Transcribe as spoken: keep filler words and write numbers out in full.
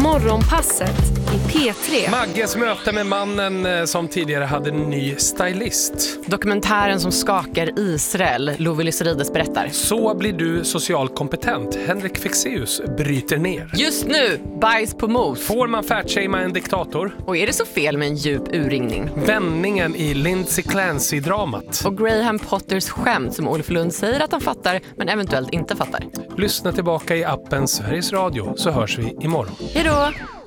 Morgonpasset i P tre. Magges möte med mannen som tidigare hade en ny stylist. Dokumentären som skakar Israel, Love Lyserides berättar. Så blir du socialt kompetent. Henrik Fexeus bryter ner. Just nu, bajs på mos. Får man fatshamea en diktator? Och är det så fel med en djup urringning? Vändningen i Lindsay Clancy-dramat. Och Graham Potters skämt som Olof Lund säger att han fattar, men eventuellt inte fattar. Lyssna tillbaka i appen Sveriges Radio så hörs vi imorgon. Hej då!